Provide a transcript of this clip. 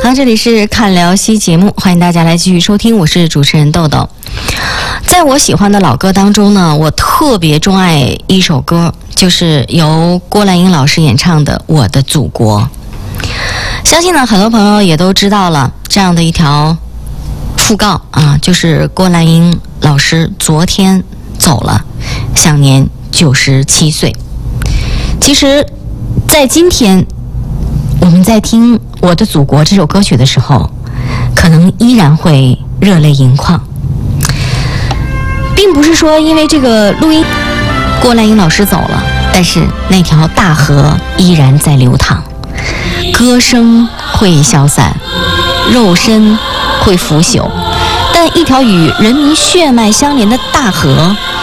好，这里是看聊西节目，欢迎大家来继续收听，我是主持人豆豆。在我喜欢的老歌当中呢，我特别钟爱一首歌，就是由郭兰英老师演唱的《我的祖国》。相信呢，很多朋友也都知道了这样的一条讣告啊，就是郭兰英老师昨天走了，享年97岁。其实，在今天我们在听《我的祖国》这首歌曲的时候，可能依然会热泪盈眶，并不是说因为这个录音郭兰英老师走了，但是那条大河依然在流淌，歌声会消散，肉身会腐朽，但一条与人民血脉相连的大河